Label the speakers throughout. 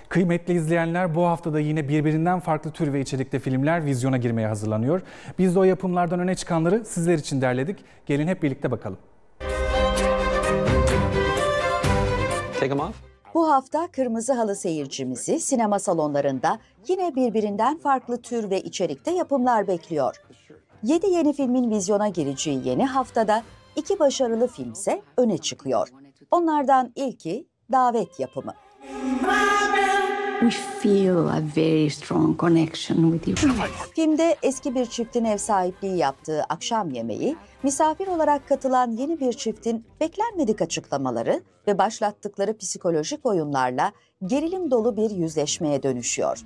Speaker 1: Kıymetli izleyenler, bu haftada yine birbirinden farklı tür ve içerikte filmler vizyona girmeye hazırlanıyor. Biz de o yapımlardan öne çıkanları sizler için derledik. Gelin hep birlikte bakalım.
Speaker 2: Take 'em off.
Speaker 3: Bu hafta Kırmızı Halı seyircimizi sinema salonlarında yine birbirinden farklı tür ve içerikte yapımlar bekliyor. 7 yeni filmin vizyona gireceği yeni haftada 2 başarılı filmse öne çıkıyor. Onlardan ilki Davet yapımı.
Speaker 4: We feel a very strong connection with you.
Speaker 3: Filmde eski bir çiftin ev sahipliği yaptığı akşam yemeği, misafir olarak katılan yeni bir çiftin beklenmedik açıklamaları ve başlattıkları psikolojik oyunlarla gerilim dolu bir yüzleşmeye dönüşüyor.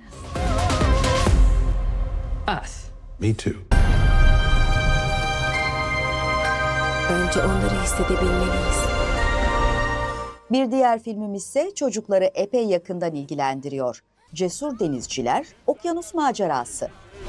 Speaker 2: Us.
Speaker 5: Me too.
Speaker 6: Önce onları hissedebilmeliyiz.
Speaker 3: Bir diğer filmimiz ise çocukları epey yakından ilgilendiriyor. Cesur Denizciler, Okyanus Macerası.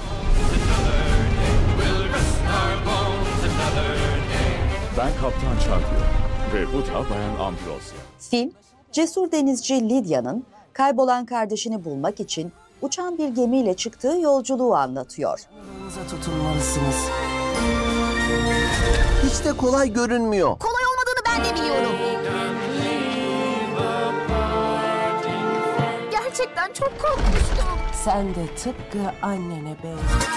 Speaker 7: Ben Kaptan Çarpıyor ve bu da Bayan Ambrosya.
Speaker 3: Film, cesur denizci Lydia'nın kaybolan kardeşini bulmak için uçan bir gemiyle çıktığı yolculuğu anlatıyor.
Speaker 6: Yanınıza tutunmalısınız.
Speaker 8: Hiç de kolay görünmüyor.
Speaker 6: Kolay olmadığını ben de biliyorum. Gerçekten çok korkmuştum. Sen de tıpkı annene benziyorsun.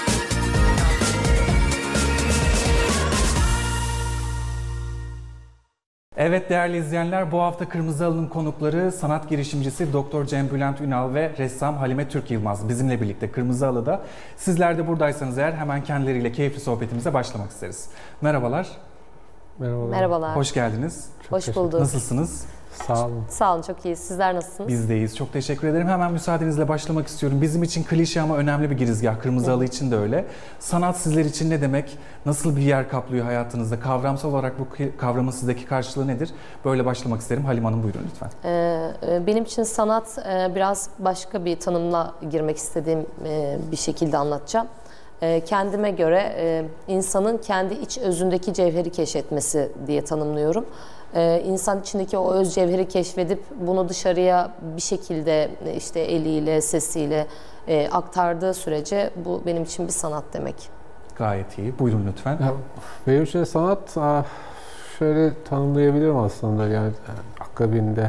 Speaker 1: Evet değerli izleyenler, bu hafta Kırmızı Halı'nın konukları sanat girişimcisi Dr. Cem Bülent Ünal ve ressam Halime Türk Yılmaz bizimle birlikte Kırmızı Halı'da. Sizler de buradaysanız eğer hemen kendileriyle keyifli sohbetimize başlamak isteriz. Merhabalar.
Speaker 9: Merhabalar.
Speaker 1: Hoş geldiniz.
Speaker 9: Hoş bulduk.
Speaker 1: Nasılsınız?
Speaker 10: Sağ olun.
Speaker 9: Sağ olun, çok iyiyiz. Sizler nasılsınız?
Speaker 1: Biz de iyiyiz. Çok teşekkür ederim. Hemen müsaadenizle başlamak istiyorum. Bizim için klişe ama önemli bir girizgah. Kırmızı Halı için de öyle. Sanat sizler için ne demek? Nasıl bir yer kaplıyor hayatınızda? Kavramsal olarak bu kavramın sizdeki karşılığı nedir? Böyle başlamak isterim. Halim Hanım buyurun lütfen.
Speaker 9: Benim için sanat biraz başka bir tanımla girmek istediğim bir şekilde anlatacağım. Kendime göre insanın kendi iç özündeki cevheri keşfetmesi diye tanımlıyorum. İnsan içindeki o öz cevheri keşfedip bunu dışarıya bir şekilde işte eliyle, sesiyle aktardığı sürece bu benim için bir sanat demek.
Speaker 1: Gayet iyi. Buyurun lütfen.
Speaker 10: Ya, benim için sanat şöyle tanımlayabilirim aslında, yani akabinde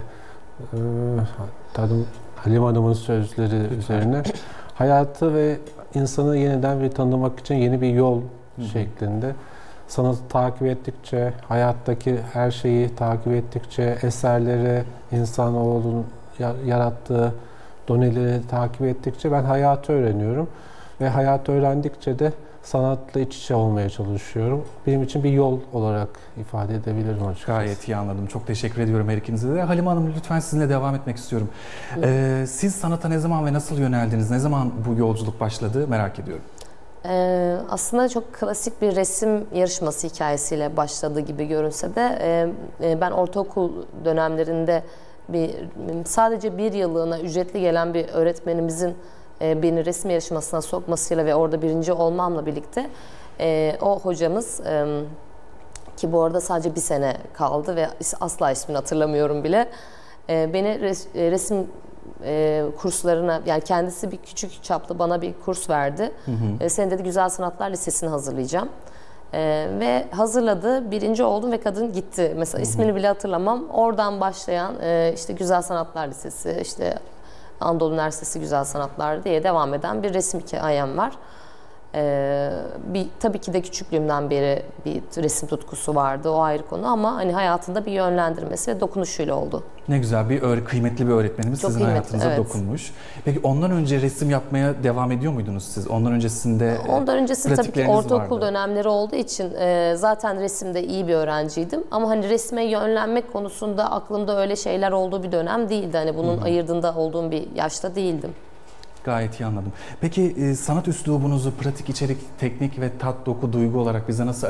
Speaker 10: Halim Hanım'ın sözleri üzerine hayatı ve insanı yeniden bir tanımak için yeni bir yol şeklinde. Sanatı takip ettikçe, hayattaki her şeyi takip ettikçe, eserleri, insanoğlunun yarattığı doneleri takip ettikçe ben hayatı öğreniyorum. Ve hayatı öğrendikçe de sanatla iç içe olmaya çalışıyorum. Benim için bir yol olarak ifade edebilirim açıkçası.
Speaker 1: Gayet iyi anladım. Çok teşekkür ediyorum her ikinize de. Halim Hanım lütfen sizinle devam etmek istiyorum. Siz sanata ne zaman ve nasıl yöneldiniz? Ne zaman bu yolculuk başladı merak ediyorum.
Speaker 9: Aslında çok klasik bir resim yarışması hikayesiyle başladığı gibi görünse de ben ortaokul dönemlerinde sadece bir yıllığına ücretli gelen bir öğretmenimizin beni resim yarışmasına sokmasıyla ve orada birinci olmamla birlikte o hocamız ki bu arada sadece bir sene kaldı ve asla ismini hatırlamıyorum bile, beni resim kurslarına, yani kendisi bir küçük çaplı bana bir kurs verdi. Seni dedi Güzel Sanatlar Lisesi'ne hazırlayacağım. Ve hazırladı, birinci oldum ve kadın gitti. Mesela ismini bile hatırlamam. Oradan başlayan işte Güzel Sanatlar Lisesi, işte Anadolu Üniversitesi Güzel Sanatlar diye devam eden bir resim hikayem var. Tabii ki de küçüklüğümden beri bir resim tutkusu vardı, o ayrı konu, ama hani hayatında bir yönlendirmesi ve dokunuşuyla oldu.
Speaker 1: Ne güzel, kıymetli bir öğretmenimiz
Speaker 9: çok
Speaker 1: sizin
Speaker 9: kıymetli,
Speaker 1: hayatınıza
Speaker 9: evet,
Speaker 1: dokunmuş. Peki ondan önce resim yapmaya devam ediyor muydunuz siz? Ondan öncesinde
Speaker 9: tabii ki ortaokul
Speaker 1: vardı.
Speaker 9: dönemleri olduğu için zaten resimde iyi bir öğrenciydim. Ama hani resme yönlenmek konusunda aklımda öyle şeyler olduğu bir dönem değildi. Hani bunun ayırdığında olduğum bir yaşta değildim.
Speaker 1: Gayet iyi anladım. Peki sanat üslubunuzu pratik, içerik, teknik ve tat, doku, duygu olarak bize nasıl